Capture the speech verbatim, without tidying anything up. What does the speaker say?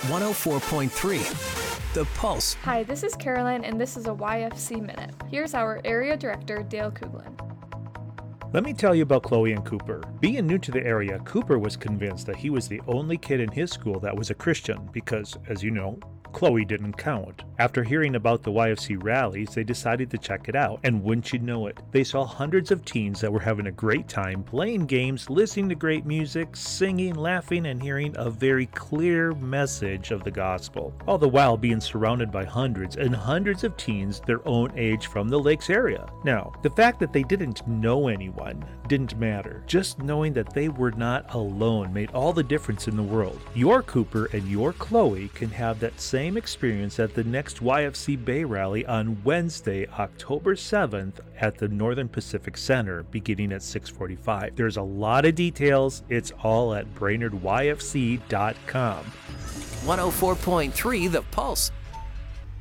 one oh four point three, The Pulse. Hi, this is Caroline, and this is a Y F C Minute. Here's our Area Director, Dale Kuglin. Let me tell you about Chloe and Cooper. Being new to the area, Cooper was convinced that he was the only kid in his school that was a Christian because, as you know, Chloe didn't count. After hearing about the Y F C rallies, they decided to check it out, and wouldn't you know it, they saw hundreds of teens that were having a great time playing games, listening to great music, singing, laughing, and hearing a very clear message of the gospel, all the while being surrounded by hundreds and hundreds of teens their own age from the Lakes area. Now, the fact that they didn't know anyone didn't matter. Just knowing that they were not alone made all the difference in the world. Your Cooper and your Chloe can have that same experience at the next Y F C Bay Rally on Wednesday, October seventh at the Northern Pacific Center beginning at six forty-five. There's a lot of details. It's all at brainerd y f c dot com. one oh four point three The Pulse.